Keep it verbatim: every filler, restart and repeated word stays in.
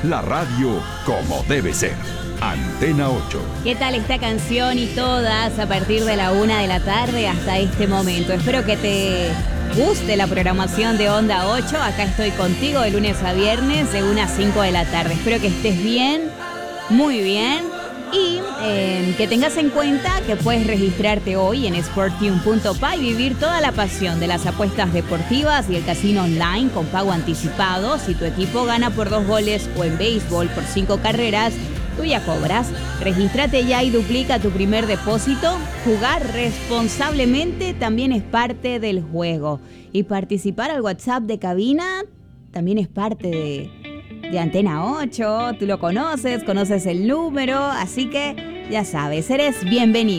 la radio como debe ser. Antena ocho. ¿Qué tal esta canción y todas a partir de la una de la tarde hasta este momento? Espero que te guste la programación de Onda ocho. Acá estoy contigo de lunes a viernes de una a cinco de la tarde. Espero que estés bien, muy bien. Y eh, que tengas en cuenta que puedes registrarte hoy en sportune punto p a y vivir toda la pasión de las apuestas deportivas y el casino online con pago anticipado. Si tu equipo gana por dos goles o en béisbol por cinco carreras, tú ya cobras. Regístrate ya y duplica tu primer depósito. Jugar responsablemente también es parte del juego. Y participar al WhatsApp de cabina también es parte de... de Antena ocho, tú lo conoces, conoces el número, así que ya sabes, eres bienvenido.